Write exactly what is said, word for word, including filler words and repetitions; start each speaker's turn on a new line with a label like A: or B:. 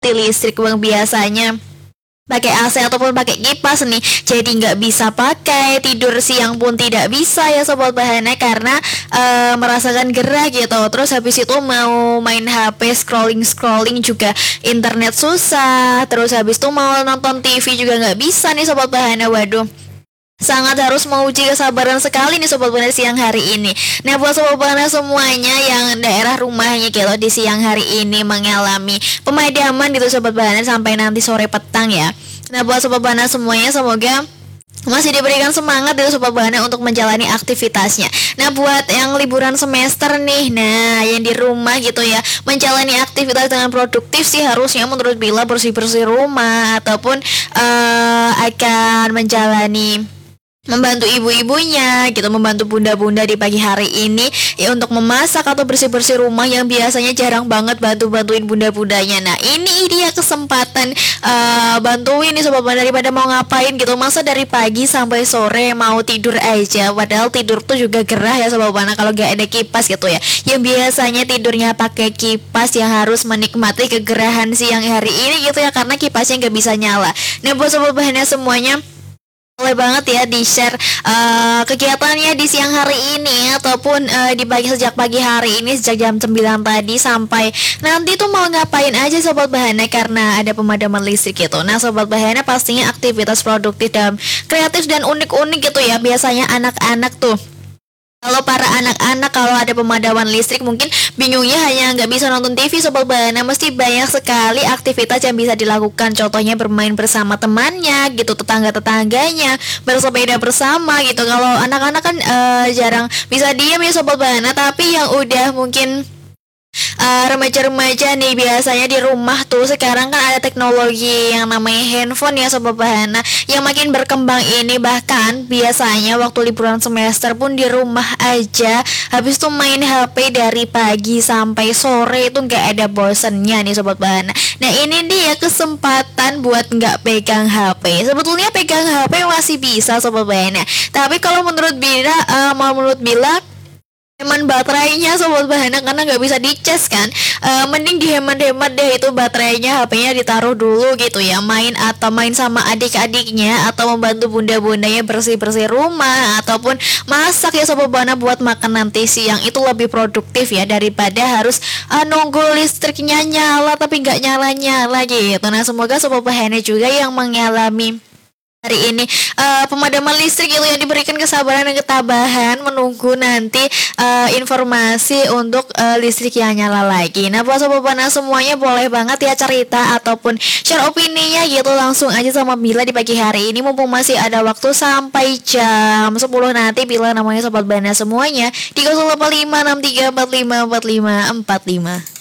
A: mati listrik bang, biasanya pakai A C ataupun pakai kipas nih, jadi nggak bisa pakai, tidur siang pun tidak bisa ya sobat bahana, karena uh, merasakan gerah gitu. Terus habis itu mau main H P scrolling scrolling juga internet susah, terus habis itu mau nonton T V juga nggak bisa nih sobat bahana. Waduh, sangat harus menguji kesabaran sekali nih sobat bahana siang hari ini. Nah buat sobat bahana semuanya yang daerah rumahnya gitu di siang hari ini mengalami pemadaman gitu sobat bahana sampai nanti sore petang ya. Nah buat sobat bahana semuanya semoga masih diberikan semangat dari sobat bahana untuk menjalani aktivitasnya. Nah buat yang liburan semester nih, nah yang di rumah gitu ya, menjalani aktivitas dengan produktif sih harusnya menurut Bila bersih-bersih rumah ataupun uh, akan menjalani membantu ibu-ibunya gitu, membantu bunda-bunda di pagi hari ini ya untuk memasak atau bersih-bersih rumah yang biasanya jarang banget bantu-bantuin bunda-bundanya. Nah ini dia kesempatan uh, bantuin nih sobat bahana, daripada mau ngapain gitu, masa dari pagi sampai sore mau tidur aja, padahal tidur tuh juga gerah ya sobat bahana kalau gak ada kipas gitu ya, yang biasanya tidurnya pakai kipas yang harus menikmati kegerahan siang hari ini gitu ya, karena kipasnya gak bisa nyala. Nah buat sobat bahana semuanya boleh banget ya di share uh, kegiatannya di siang hari ini ataupun uh, di pagi, sejak pagi hari ini sejak jam sembilan tadi sampai nanti tuh mau ngapain aja sobat bahana karena ada pemadaman listrik gitu. Nah sobat bahana pastinya aktivitas produktif dan kreatif dan unik-unik gitu ya, biasanya anak-anak tuh. Kalau para anak-anak kalau ada pemadaman listrik mungkin bingungnya hanya nggak bisa nonton T V sobat bahana, mesti banyak sekali aktivitas yang bisa dilakukan. Contohnya bermain bersama temannya gitu, tetangga-tetangganya, bersepeda bersama gitu. Kalau anak-anak kan uh, jarang bisa diam ya sobat bahana, tapi yang udah mungkin Uh, remaja-remaja nih biasanya di rumah tuh sekarang kan ada teknologi yang namanya handphone ya sobat bahana yang makin berkembang ini, bahkan biasanya waktu liburan semester pun di rumah aja habis tuh main H P dari pagi sampai sore itu nggak ada bosennya nih sobat bahana. Nah ini dia kesempatan buat nggak pegang H P. Sebetulnya pegang H P masih bisa sobat bahana, tapi kalau menurut Bila uh, mau menurut Bila hemat baterainya sobat bahana karena nggak bisa dicas kan, e, mending dihemat-hemat deh itu baterainya, H P-nya ditaruh dulu gitu ya, main atau main sama adik-adiknya atau membantu bunda-bundanya bersih-bersih rumah ataupun masak ya sobat bahana buat makan nanti siang, itu lebih produktif ya daripada harus e, nunggu listriknya nyala tapi nggak nyala-nyala gitu. Nah semoga sobat bahana juga yang mengalami hari ini uh, pemadaman listrik itu yang diberikan kesabaran dan ketabahan menunggu nanti uh, informasi untuk uh, listrik yang nyala lagi. Nah buat sobat bahana semuanya boleh banget ya cerita ataupun share opininya gitu langsung aja sama Bila di pagi hari ini mumpung masih ada waktu sampai jam sepuluh nanti. Bila namanya sobat bahana semuanya di nol delapan lima enam tiga empat lima empat lima empat lima.